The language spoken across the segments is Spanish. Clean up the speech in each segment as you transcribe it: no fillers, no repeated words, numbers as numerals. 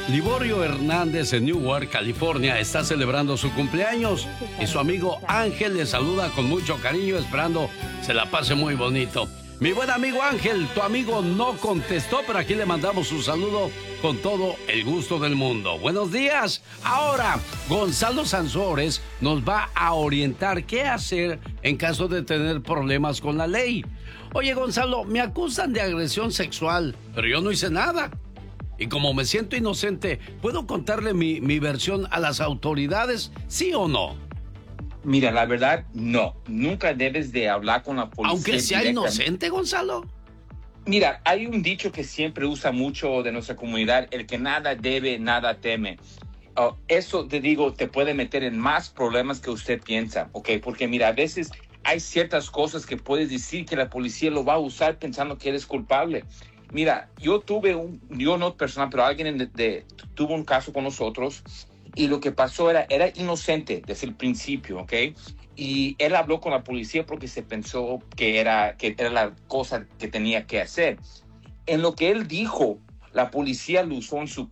Liborio Hernández en Newark, California, está celebrando su cumpleaños y su amigo Ángel le saluda con mucho cariño, esperando se la pase muy bonito. Mi buen amigo Ángel, tu amigo no contestó, pero aquí le mandamos un saludo con todo el gusto del mundo. Buenos días. Ahora, Gonzalo Sansores nos va a orientar qué hacer en caso de tener problemas con la ley. Oye, Gonzalo, me acusan de agresión sexual, pero yo no hice nada. Y como me siento inocente, ¿puedo contarle mi versión a las autoridades, sí o no? Mira, la verdad, no. Nunca debes de hablar con la policía. Aunque sea inocente, Gonzalo. Mira, hay un dicho que siempre usa mucho de nuestra comunidad: el que nada debe, nada teme. Eso, te digo, te puede meter en más problemas que usted piensa, ¿ok? Porque mira, a veces hay ciertas cosas que puedes decir que la policía lo va a usar pensando que eres culpable. Mira, yo no personal, pero alguien tuvo un caso con nosotros y lo que pasó era inocente desde el principio, ¿ok? Y él habló con la policía porque se pensó que era la cosa que tenía que hacer. En lo que él dijo, la policía lo usó en su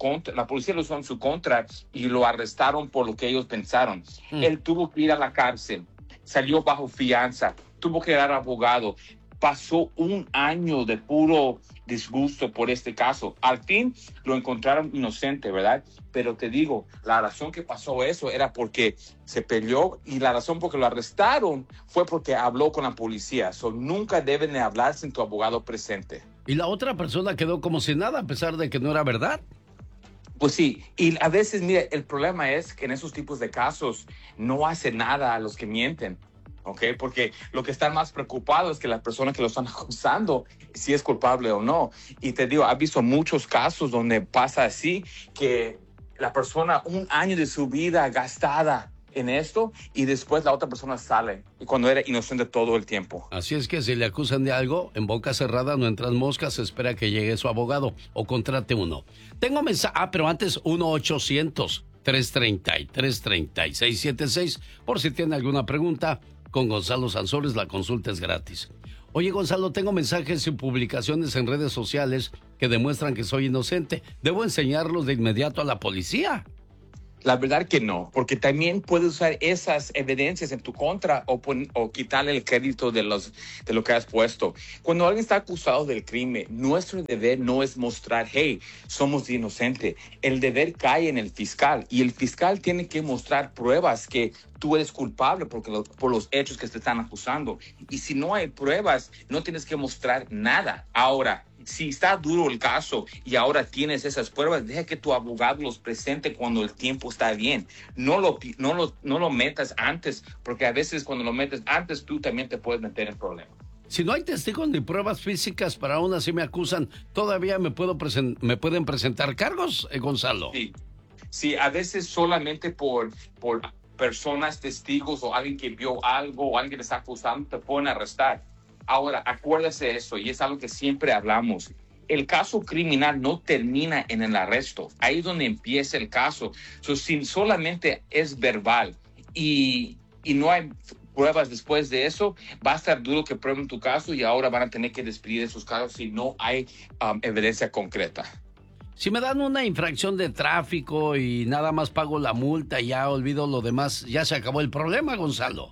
contra y lo arrestaron por lo que ellos pensaron. Él tuvo que ir a la cárcel, salió bajo fianza, tuvo que dar abogado. Pasó un año de puro disgusto por este caso. Al fin lo encontraron inocente, ¿verdad? Pero te digo, la razón que pasó eso era porque se peleó y la razón por que lo arrestaron fue porque habló con la policía. Nunca deben de hablar sin tu abogado presente. Y la otra persona quedó como si nada, a pesar de que no era verdad. Pues sí, y a veces, mira, el problema es que en esos tipos de casos no hace nada a los que mienten. ¿Ok? Porque lo que están más preocupados es que la persona que lo están acusando, si es culpable o no. Y te digo, he visto muchos casos donde pasa así, que la persona, un año de su vida gastada en esto, y después la otra persona sale, y cuando era inocente todo el tiempo. Así es que si le acusan de algo, en boca cerrada no entran moscas, espera que llegue su abogado o contrate uno. Tengo mensaje, pero antes 1-800-330-336-76, por si tiene alguna pregunta. Con Gonzalo Sansores la consulta es gratis. Oye, Gonzalo, tengo mensajes y publicaciones en redes sociales que demuestran que soy inocente. ¿Debo enseñarlos de inmediato a la policía? La verdad que no, porque también puedes usar esas evidencias en tu contra o quitarle el crédito de lo que has puesto. Cuando alguien está acusado del crimen, nuestro deber no es mostrar, hey, somos inocentes. El deber cae en el fiscal y el fiscal tiene que mostrar pruebas que tú eres culpable por los hechos que te están acusando. Y si no hay pruebas, no tienes que mostrar nada. Ahora, si está duro el caso y ahora tienes esas pruebas, deja que tu abogado los presente cuando el tiempo está bien. No lo metas antes, porque a veces cuando lo metes antes, tú también te puedes meter en problemas. Si no hay testigos ni pruebas físicas, pero aún así me acusan, ¿todavía me pueden presentar cargos, Gonzalo? Sí, a veces solamente por personas, testigos o alguien que vio algo o alguien que está acusando, te pueden arrestar. Ahora, acuérdese eso, y es algo que siempre hablamos. El caso criminal no termina en el arresto. Ahí es donde empieza el caso. Si solamente es verbal y no hay pruebas después de eso, va a estar duro que prueben tu caso y ahora van a tener que despedir esos casos si no hay evidencia concreta. Si me dan una infracción de tráfico y nada más pago la multa y ya olvido lo demás, ¿ya se acabó el problema, Gonzalo?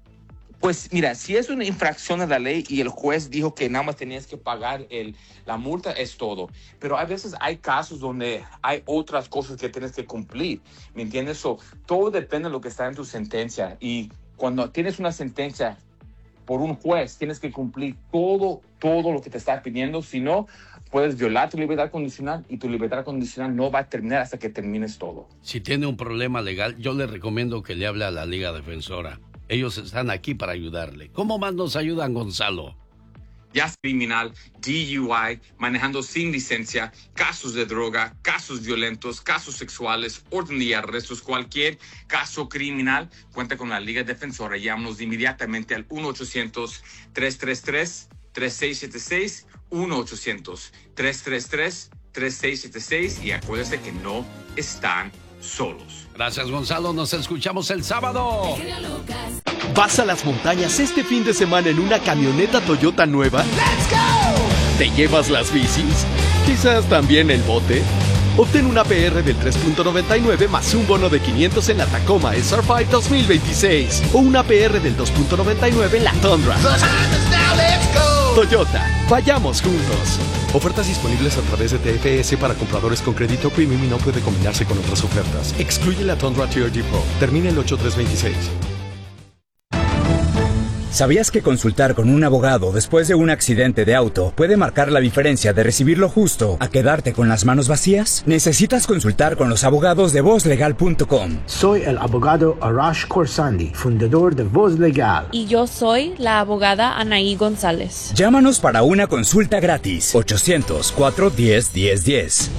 Pues mira, si es una infracción a la ley y el juez dijo que nada más tenías que pagar la multa, es todo. Pero a veces hay casos donde hay otras cosas que tienes que cumplir, ¿me entiendes? Todo depende de lo que está en tu sentencia. Y cuando tienes una sentencia por un juez, tienes que cumplir todo lo que te está pidiendo. Si no, puedes violar tu libertad condicional y tu libertad condicional no va a terminar hasta que termines todo. Si tiene un problema legal, yo le recomiendo que le hable a la Liga Defensora. Ellos están aquí para ayudarle. ¿Cómo más nos ayudan, Gonzalo? Ya criminal, DUI, manejando sin licencia, casos de droga, casos violentos, casos sexuales, orden de arrestos, cualquier caso criminal, cuenta con la Liga Defensora. Llámanos inmediatamente al 1-800-333-3676, 1-800-333-3676 y acuérdense que no están solos. Gracias, Gonzalo. Nos escuchamos el sábado. ¿Vas a las montañas este fin de semana en una camioneta Toyota nueva? ¡Let's go! ¿Te llevas las bicis? ¿Quizás también el bote? Obtén un APR del 3.99 más un bono de 500 en la Tacoma SR5 2026 o un APR del 2.99 en la Tundra. Toyota, vayamos juntos. Ofertas disponibles a través de TFS para compradores con crédito premium y no puede combinarse con otras ofertas. Excluye la Tundra TRD Pro. Termina el 8326. ¿Sabías que consultar con un abogado después de un accidente de auto puede marcar la diferencia de recibir lo justo a quedarte con las manos vacías? Necesitas consultar con los abogados de VozLegal.com. Soy el abogado Arash Khorsandi, fundador de Voz Legal. Y yo soy la abogada Anaí González. Llámanos para una consulta gratis. 800-410-1010.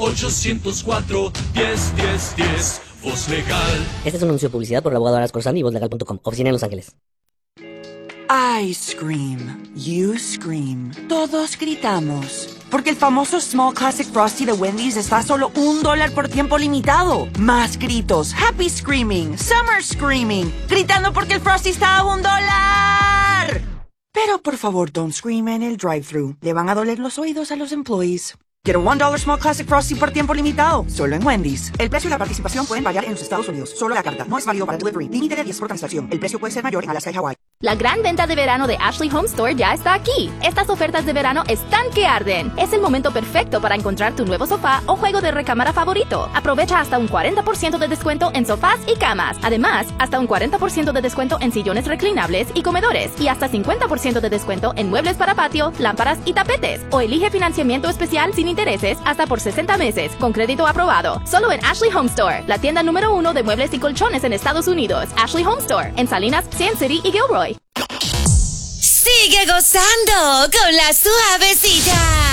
800-410-1010. Voz Legal. Este es un anuncio de publicidad por el abogado Arash Khorsandi y VozLegal.com. Oficina en Los Ángeles. I scream, you scream, todos gritamos. Porque el famoso Small Classic Frosty de Wendy's está a solo $1 por tiempo limitado. Más gritos, happy screaming, summer screaming, gritando porque el Frosty está a $1. Pero por favor, don't scream en el drive-thru. Le van a doler los oídos a los employees. Quiero $1 Small Classic Frosty por tiempo limitado, solo en Wendy's. El precio y la participación pueden variar en los Estados Unidos. Solo la carta, no es válido para delivery. Límite de 10 por transacción. El precio puede ser mayor en Alaska y Hawái. La gran venta de verano de Ashley Home Store ya está aquí. Estas ofertas de verano están que arden. Es el momento perfecto para encontrar tu nuevo sofá o juego de recámara favorito. Aprovecha hasta un 40% de descuento en sofás y camas. Además, hasta un 40% de descuento en sillones reclinables y comedores. Y hasta 50% de descuento en muebles para patio, lámparas y tapetes. O elige financiamiento especial sin intereses hasta por 60 meses, con crédito aprobado. Solo en Ashley Home Store, la tienda número 1 de muebles y colchones en Estados Unidos. Ashley Home Store, en Salinas, Sin City y Gilroy. Sigue gozando con la suavecita.